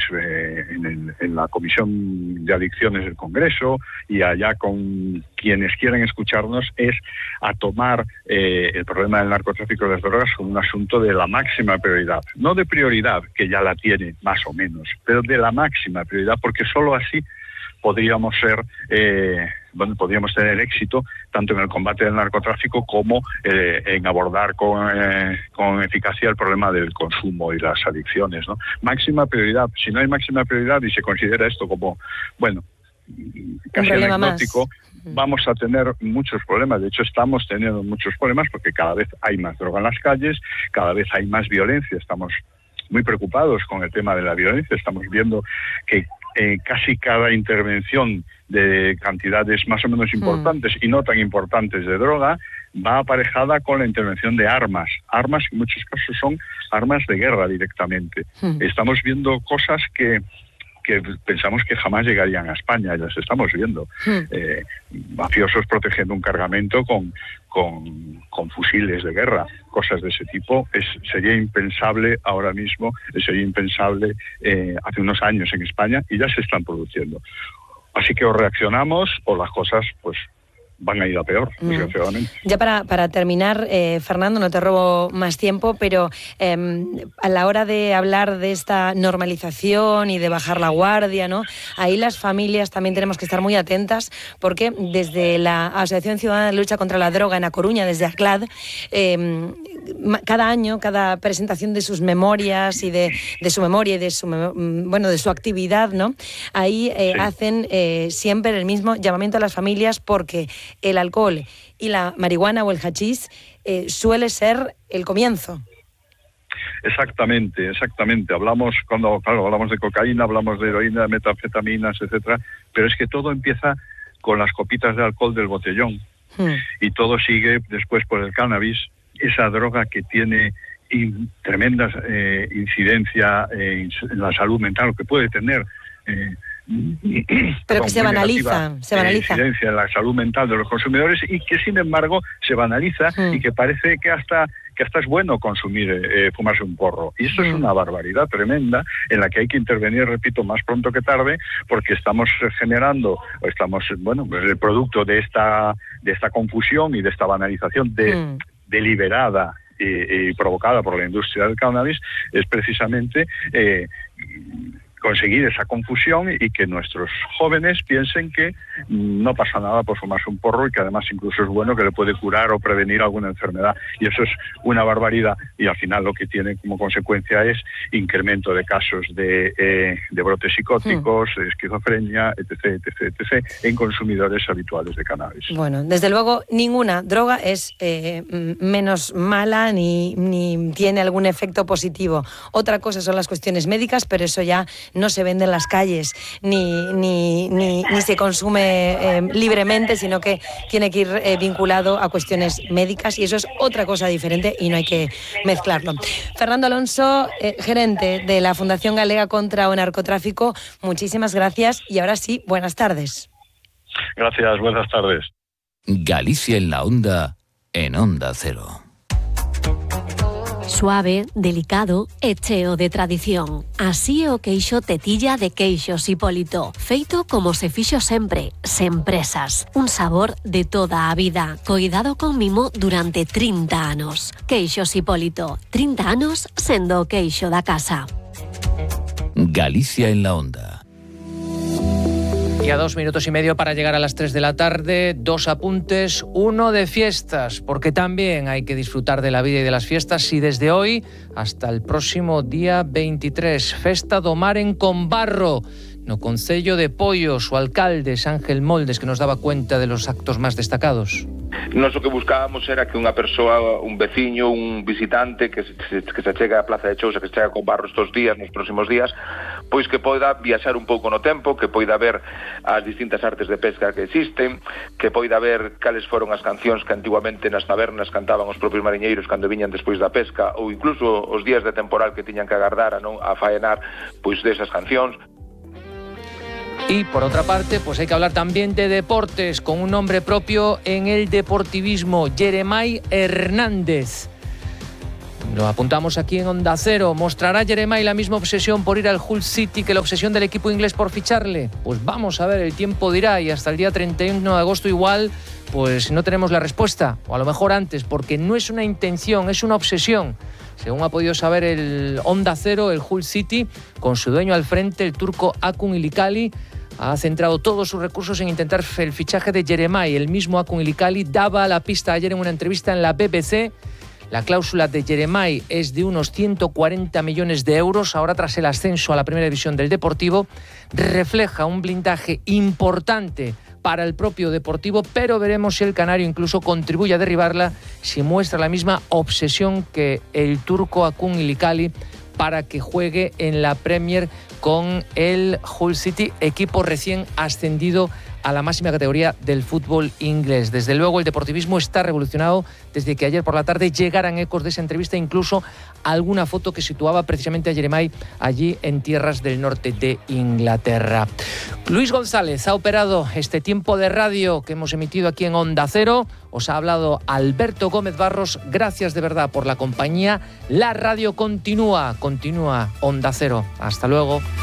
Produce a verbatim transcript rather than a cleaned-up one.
eh, en, el, en la Comisión de Adicciones del Congreso y allá con quienes quieran escucharnos, es a tomar eh, el problema del narcotráfico de las drogas como un asunto de la máxima prioridad. No de prioridad, que ya la tiene más o menos, pero de la máxima prioridad, porque solo así podríamos ser, eh, bueno, podríamos tener éxito tanto en el combate del narcotráfico como eh, en abordar con, eh, con eficacia el problema del consumo y las adicciones, ¿no? Máxima prioridad. Si no hay máxima prioridad y se considera esto como, bueno, casi anecdótico, vamos a tener muchos problemas. De hecho, estamos teniendo muchos problemas porque cada vez hay más droga en las calles, cada vez hay más violencia. Estamos muy preocupados con el tema de la violencia. Estamos viendo que eh, casi cada intervención de cantidades más o menos importantes mm. y no tan importantes de droga va aparejada con la intervención de armas. Armas que en muchos casos son armas de guerra directamente. Mm. Estamos viendo cosas que que pensamos que jamás llegarían a España, y las estamos viendo. Hmm. Eh, mafiosos protegiendo un cargamento con, con, con fusiles de guerra, cosas de ese tipo. Es, sería impensable ahora mismo, sería impensable eh, hace unos años en España, y ya se están produciendo. Así que o reaccionamos o las cosas pues van a ir a peor, desgraciadamente. Mm. Ya para, para terminar, eh, Fernando, no te robo más tiempo, pero eh, a la hora de hablar de esta normalización y de bajar la guardia, ¿no? Ahí las familias también tenemos que estar muy atentas, porque desde la Asociación Ciudadana de Lucha contra la Droga en A Coruña, desde ACLAD, eh, cada año, cada presentación de sus memorias y de, de su memoria y de su, bueno, de su actividad, ¿no? Ahí eh, sí. hacen eh, siempre el mismo llamamiento a las familias, porque el alcohol y la marihuana o el hachís eh, suele ser el comienzo. Exactamente, exactamente. Hablamos, cuando claro, hablamos de cocaína, hablamos de heroína, de metanfetaminas, etcétera, pero es que todo empieza con las copitas de alcohol del botellón hmm. y todo sigue después por el cannabis, esa droga que tiene in, tremendas eh, incidencia eh, en la salud mental, que puede tener eh, pero que se banaliza, se banaliza. Incidencia en la salud mental de los consumidores, y que sin embargo se banaliza mm. y que parece que hasta que hasta es bueno consumir, eh, fumarse un porro. Y eso mm. es una barbaridad tremenda en la que hay que intervenir, repito, más pronto que tarde, porque estamos generando, estamos, bueno, el producto de esta de esta confusión y de esta banalización de, mm. deliberada y, y provocada por la industria del cannabis, es precisamente eh, conseguir esa confusión y que nuestros jóvenes piensen que no pasa nada por fumarse un porro, y que además incluso es bueno, que le puede curar o prevenir alguna enfermedad. Y eso es una barbaridad, y al final lo que tiene como consecuencia es incremento de casos de, eh, de brotes psicóticos, mm. esquizofrenia, etc, etc, etc, en consumidores habituales de cannabis. Bueno, desde luego ninguna droga es eh, menos mala ni, ni tiene algún efecto positivo. Otra cosa son las cuestiones médicas, pero eso ya no se vende en las calles ni, ni, ni, ni se consume eh, libremente, sino que tiene que ir eh, vinculado a cuestiones médicas, y eso es otra cosa diferente y no hay que mezclarlo. Fernando Alonso, eh, gerente de la Fundación Galega contra o Narcotráfico, muchísimas gracias, y ahora sí, buenas tardes. Gracias, buenas tardes. Galicia en la onda, en Onda Cero. Suave, delicado e cheo de tradición. Así é o queixo tetilla de Queixos Hipólito. Feito como se fixo sempre, sen presas. Un sabor de toda a vida, coidado con mimo durante trinta anos. Queixos Hipólito, trinta anos sendo o queixo da casa. Galicia en la onda. Y a dos minutos y medio para llegar a las tres de la tarde, dos apuntes, uno de fiestas, porque también hay que disfrutar de la vida y de las fiestas, y desde hoy hasta el próximo día veintitrés, Festa do Mar en Combarro, no Concello de Poios, o alcalde Ángel Moldes, que nos daba cuenta de los actos más destacados. Nós o que buscábamos era que unha persoa, un veciño, un visitante que se, que se chega á Plaza de Chousa, que se chega a Combarro estos días, nos próximos días, pois que poida viaxar un pouco no tempo, que poida ver as distintas artes de pesca que existen, que poida ver cales foron as cancións que antiguamente nas tabernas cantaban os propios mariñeiros cando viñan despois da pesca, ou incluso os días de temporal que tiñan que agardar a, non, a faenar pois desas cancións. Y por otra parte, pues hay que hablar también de deportes, con un nombre propio en el deportivismo, Jeremai Hernández. Lo apuntamos aquí en Onda Cero. ¿Mostrará Jeremai la misma obsesión por ir al Hull City que la obsesión del equipo inglés por ficharle? Pues vamos a ver, el tiempo dirá, y hasta el día treinta y uno de agosto igual, pues no tenemos la respuesta, o a lo mejor antes, porque no es una intención, es una obsesión. Según ha podido saber el Onda Cero, el Hull City, con su dueño al frente, el turco Akun Ilikali, ha centrado todos sus recursos en intentar el fichaje de Jeremai. El mismo Akun Ilikali daba la pista ayer en una entrevista en la B B C. La cláusula de Jeremai es de unos ciento cuarenta millones de euros. Ahora, tras el ascenso a la primera división del Deportivo, refleja un blindaje importante para el propio Deportivo, pero veremos si el canario incluso contribuye a derribarla, si muestra la misma obsesión que el turco Akun Ilikali para que juegue en la Premier con el Hull City, equipo recién ascendido a la máxima categoría del fútbol inglés. Desde luego el deportivismo está revolucionado desde que ayer por la tarde llegaran ecos de esa entrevista, incluso alguna foto que situaba precisamente a Jeremai allí en tierras del norte de Inglaterra. Luis González ha operado este tiempo de radio que hemos emitido aquí en Onda Cero. Os ha hablado Alberto Gómez Barros. Gracias de verdad por la compañía. La radio continúa, continúa Onda Cero. Hasta luego.